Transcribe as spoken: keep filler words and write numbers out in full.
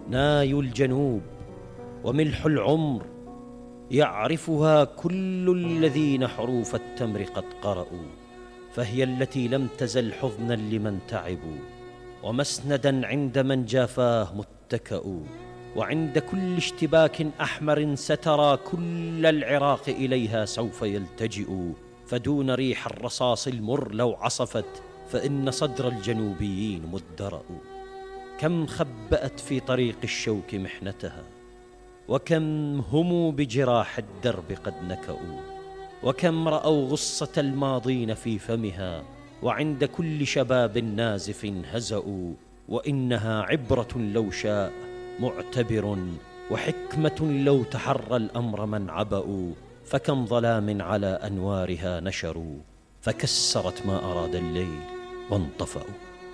ناي الجنوب وملح العمر، يعرفها كل الذين حروف التمر قد قرأوا، فهي التي لم تزل حضنا لمن تعبوا، ومسندا عند من جافاه متكأ. وعند كل اشتباك أحمر سترى كل العراق إليها سوف يلتجئ، فدون ريح الرصاص المر لو عصفت فإن صدر الجنوبيين مدرأ. كم خبأت في طريق الشوك محنتها، وكم هموا بجراح الدرب قد نكأوا، وكم رأوا غصة الماضين في فمها، وعند كل شباب نازف هزأوا. وإنها عبرة لو شاء معتبر، وحكمة لو تحرى الأمر من عبأوا، فكم ظلام على أنوارها نشروا، فكسرت ما أراد الليل وانطفأوا.